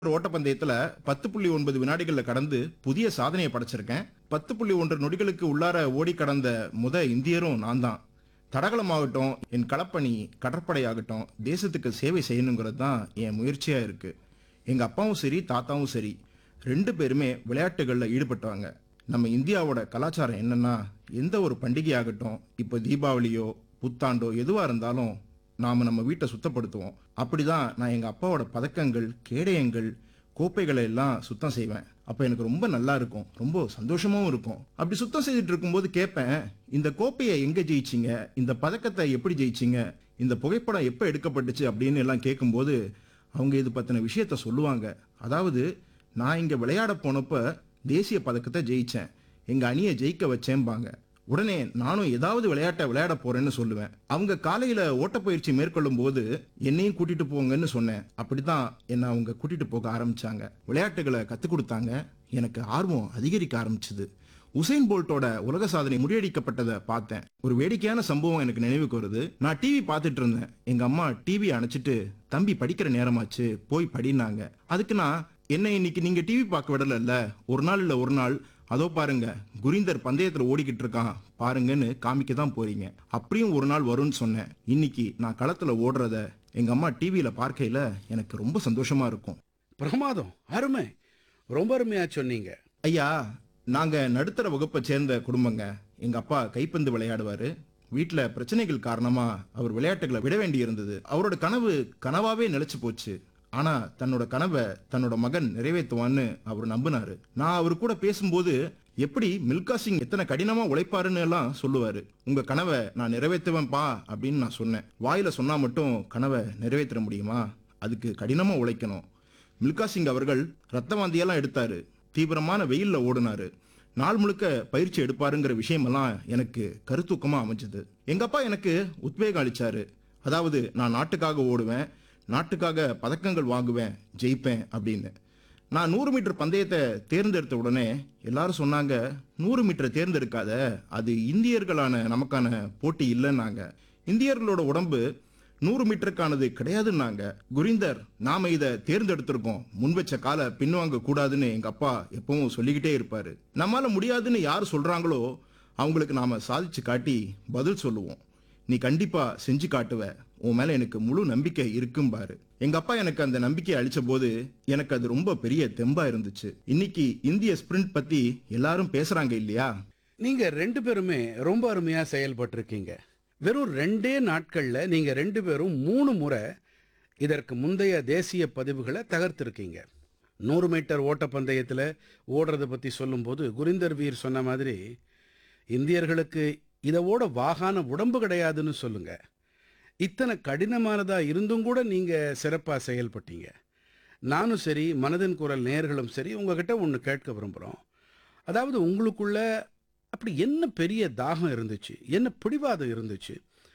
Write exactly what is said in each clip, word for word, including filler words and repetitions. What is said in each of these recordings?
ஓட்டப்பந்தயத்துல பத்து புள்ளி ஒன்பது வினாடிகள்ல கடந்து புதிய சாதனையை படைச்சிருக்கேன். பத்து புள்ளி ஒன்று நொடிகளுக்கு உள்ளார ஓடி கடந்த முத இந்தியரும் நான் தான். தடகளமாகட்டும், என் களப்பணி, கடற்படையாகட்டும், தேசத்துக்கு சேவை செய்யணுங்கிறது தான் என் முயற்சியா இருக்கு. எங்க அப்பாவும் சரி, தாத்தாவும் சரி, ரெண்டு பேருமே விளையாட்டுகள்ல ஈடுபட்டவங்க. நம்ம இந்தியாவோட கலாச்சாரம் என்னன்னா, எந்த ஒரு பண்டிகையாகட்டும், இப்போ தீபாவளியோ புத்தாண்டோ எதுவா இருந்தாலும் நாம நம்ம வீட்டை சுத்தப்படுத்துவோம். அப்படிதான் நான் எங்க அப்பாவோட பதக்கங்கள், கேடயங்கள், கோப்பைகளை எல்லாம் சுத்தம் செய்வேன். அப்ப எனக்கு ரொம்ப நல்லா இருக்கும், ரொம்ப சந்தோஷமாவும் இருக்கும். அப்படி சுத்தம் செய்துட்டு இருக்கும்போது கேட்பேன், இந்த கோப்பையை எங்க ஜெயிச்சீங்க, இந்த பதக்கத்தை எப்படி ஜெயிச்சீங்க, இந்த புகைப்படம் எப்ப எடுக்கப்பட்டுச்சு அப்படின்னு எல்லாம் கேட்கும்போது அவங்க இது பத்தின விஷயத்த சொல்லுவாங்க. அதாவது, நான் இங்க விளையாட போனப்ப தேசிய பதக்கத்தை ஜெயிச்சேன், எங்க அணியை ஜெயிக்க வச்சேன்பாங்க. உடனே நானும் ஏதாவது விளையாட்டை விளையாட போறேன்னு சொல்லுவேன். அவங்க காலையில ஓட்டப்பயிற்சி மேற்கொள்ளும் போது என்னையும் கூட்டிட்டு போங்கன்னு சொன்னேன். அப்படித்தான் என்ன அவங்க கூட்டிட்டு போக ஆரம்பிச்சாங்க. விளையாட்டுகளை கத்துக் கொடுத்தாங்க. எனக்கு ஆர்வம் அதிகரிக்க ஆரம்பிச்சது. உசைன் போல்ட்டோட உலக சாதனை முறியடிக்கப்பட்டதை பார்த்தேன். ஒரு வேடிக்கையான சம்பவம் எனக்கு நினைவுக்கு வருது. நான் டிவி பார்த்துட்டு இருந்தேன். எங்க அம்மா டிவி அணைச்சிட்டு, தம்பி படிக்கிற நேரமாச்சு, போய் படினாங்க. அதுக்கு நான், என்ன இன்னைக்கு நீங்க டிவி பார்க்க விடல, ஒரு நாள் இல்ல ஒரு நாள் அதோ பாருங்க குரிந்தர் பந்தயத்துல ஓடிக்கிட்டு இருக்கான் பாருங்கன்னு காமிக்க தான் போறீங்க. அப்படியும் ஒரு நாள் வரும்னு சொன்னேன். இன்னைக்கு நான் களத்துல ஓடுறத எங்க அம்மா டிவியில பார்க்கையில எனக்கு ரொம்ப சந்தோஷமா இருக்கும். பிரமாதம், அருமை, ரொம்ப அருமையா சொன்னீங்க. ஐயா, நாங்க நடுத்தர வகுப்பை சேர்ந்த குடும்பங்க. எங்க அப்பா கைப்பந்து விளையாடுவாரு. வீட்டுல பிரச்சனைகள் காரணமா அவர் விளையாட்டுகளை விட வேண்டி இருந்தது. அவரோட கனவு கனவாவே நிலைச்சு போச்சு. ஆனா தன்னோட கனவை தன்னோட மகன் நிறைவேற்றுவான்னு அவர் நம்பினாரு. நான் அவர் கூட பேசும்போது, எப்படி மில்கா சிங் எத்தனை கடினமா உழைப்பாருன்னு எல்லாம் சொல்லுவாரு. உங்க கனவை நான் நிறைவேற்றுவேன்பா அப்படின்னு நான் சொன்னேன். வாயில சொன்னா மட்டும் கனவை நிறைவேற்ற முடியுமா? அதுக்கு கடினமா உழைக்கணும். மில்கா சிங் அவர்கள் ரத்த வாந்தியெல்லாம் எடுத்தாரு, தீவிரமான வெயில்ல ஓடினாரு, நாள் முழுக்க பயிற்சி எடுப்பாருங்கிற விஷயமெல்லாம் எனக்கு கருத்தூக்கமா அமைஞ்சது. எங்க அப்பா எனக்கு உத்வேகம் அளிச்சாரு. அதாவது, நான் நாட்டுக்காக ஓடுவேன், நாட்டுக்காக பதக்கங்கள் வாங்குவேன், ஜெயிப்பேன் அப்படின்னு. நான் நூறு மீட்டர் பந்தயத்தை தேர்ந்தெடுத்த உடனே எல்லாரும் சொன்னாங்க, நூறு மீட்டர் தேர்ந்தெடுக்காத, அது இந்தியர்களான நமக்கான போட்டி இல்லைன்னாங்க. இந்தியர்களோட உடம்பு நூறு மீட்டருக்கானது கிடையாதுன்னாங்க. குரிந்தர், நாம இதை தேர்ந்தெடுத்திருக்கோம், முன் வச்ச காலை பின்வாங்க கூடாதுன்னு எங்க அப்பா எப்பவும் சொல்லிக்கிட்டே இருப்பாரு. நம்மால முடியாதுன்னு யார் சொல்றாங்களோ அவங்களுக்கு நாம சாதிச்சு காட்டி பதில் சொல்லுவோம். நீ கண்டிப்பா செஞ்சு காட்டுவ, உன் மேல எனக்கு முழு நம்பிக்கை இருக்கும்பாரு. எங்க அப்பா எனக்கு அந்த நம்பிக்கையை அளிச்ச போது எனக்கு அது ரொம்ப பெரிய தெம்பா இருந்துச்சு. இன்னைக்கு இந்திய ஸ்பிரிண்ட் பத்தி எல்லாரும் பேசுறாங்க இல்லையா? நீங்க ரெண்டு பேருமே ரொம்ப அருமையா செயல்பட்டிருக்கீங்க. வெறும் ரெண்டே நாட்கள்ல நீங்க ரெண்டு பேரும் மூணு முறை இதற்கு முந்தைய தேசிய பதிவுகளை தகர்த்திருக்கீங்க. நூறு மீட்டர் ஓட்டப்பந்தயத்தில் ஓடுறதை பற்றி சொல்லும்போது குரிந்தர் வீர் சொன்ன மாதிரி, இந்தியர்களுக்கு இதை ஓட வாகான உடம்பு கிடையாதுன்னு சொல்லுங்க. இத்தனை கடினமானதா இருந்தும் கூட நீங்க சிறப்பா செயல்பட்டீங்க. நானும் சரி, மனதின் குரல் நேயர்களும் சரி, உங்ககிட்ட ஒன்று கேட்க விரும்புகிறோம். அதாவது, உங்களுக்குள்ள அப்படி என்ன பெரிய தாகம் இருந்துச்சு, என்ன பிடிவாதம் இருந்துச்சு,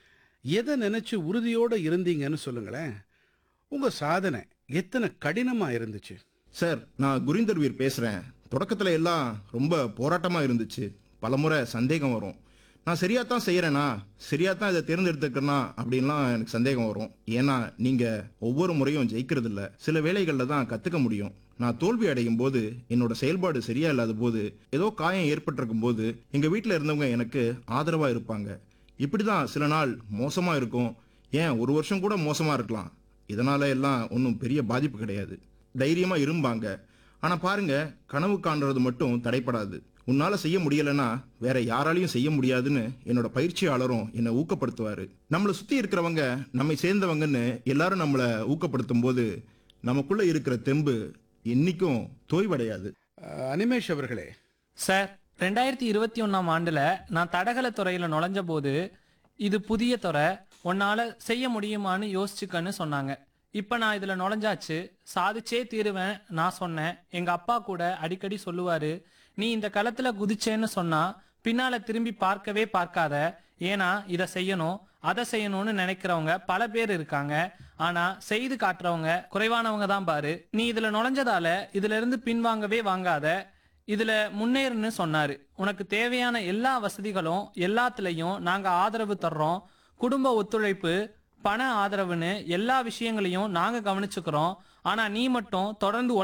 எதை நினைச்சு உறுதியோட இருந்தீங்கன்னு சொல்லுங்களேன். உங்க சாதனை எத்தனை கடினமா இருந்துச்சு? சார், நான் குரிந்தர் வீர் பேசுறேன். தொடக்கத்துல எல்லாம் ரொம்ப போராட்டமா இருந்துச்சு. பலமுறை சந்தேகம் வரும். நான் சரியா தான் செய்யறேனா, சரியா தான் இதை தேர்ந்தெடுத்துக்கிறேனா அப்படின்லாம் எனக்கு சந்தேகம் வரும். ஏன்னா நீங்க ஒவ்வொரு முறையும் ஜெயிக்கிறது இல்ல, சில வேளைகள்ல தான் கத்துக்க முடியும். நான் தோல்வி அடையும் போது, என்னோட செயல்பாடு சரியா இல்லாத போது, ஏதோ காயம் ஏற்பட்டிருக்கும் போது எங்க வீட்டுல இருந்தவங்க எனக்கு ஆதரவா இருப்பாங்க. இப்படிதான் சில நாள் மோசமா இருக்கும், ஏன் ஒரு வருஷம் கூட மோசமா இருக்கலாம். இதனால எல்லாம் ஒன்றும் பெரிய பாதிப்பு கிடையாது, தைரியமா இருப்பாங்க. ஆனா பாருங்க, கனவு காண்றது மட்டும் தடைப்படாது. உன்னால செய்ய முடியலன்னா வேற யாராலையும் செய்ய முடியாதுன்னு என்னோட பயிற்சியாளரும் என்னை ஊக்கப்படுத்துவாரு. நம்மளை சுத்தி இருக்கிறவங்க நம்மை சேர்ந்தவங்கன்னு எல்லாரும் நம்மளை ஊக்கப்படுத்தும் போது நமக்குள்ள இருக்கிற தெம்பு என்னைக்கும் தோய்வடையாது. அஹ், அனிமேஷ் அவர்களே. சார், ரெண்டாயிரத்தி இருபத்தி ஒன்னாம் ஆண்டுல நான் தடகள துறையில நுழைஞ்ச போது, இது புதிய துறை, உன்னால செய்ய முடியுமான்னு யோசிச்சுக்கன்னு சொன்னாங்க. இப்ப நான் இதுல நுழைஞ்சாச்சு, சாதிச்சே தீருவேன் நான் சொன்னேன். எங்க அப்பா கூட அடிக்கடி சொல்லுவாரு, நீ இந்த களத்துல குதிச்சேன்னு சொன்னா பின்னால திரும்பி பார்க்கவே பார்க்காத, ஏன்னா இதை செய்யணும் அதை செய்யணும்னு நினைக்கிறவங்க பல பேர் இருக்காங்க, ஆனா செய்து காட்டுறவங்க குறைவானவங்க தான் பாரு. நீ இதுல நுழைஞ்சதால இதுல இருந்து பின்வாங்கவே வாங்காத, இதுல முன்னேறுன்னு சொன்னாரு. உனக்கு தேவையான எல்லா வசதிகளும் எல்லாத்துலயும் நாங்க ஆதரவு தர்றோம். குடும்ப ஒத்துழைப்பு, பண ஆதரவுன்னு எல்லா விஷயங்களையும் நாங்க கவனிச்சுக்கிறோம். ஆனா நீ மட்டும் தொடர்ந்து